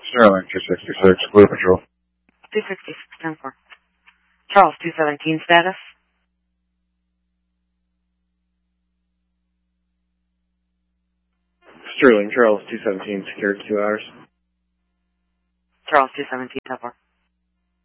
Sterling 266, Blue Patrol. 266, 10-4. Charles 217, status? Sterling, Charles 217, secured 2 hours. Charles 217, 10-4.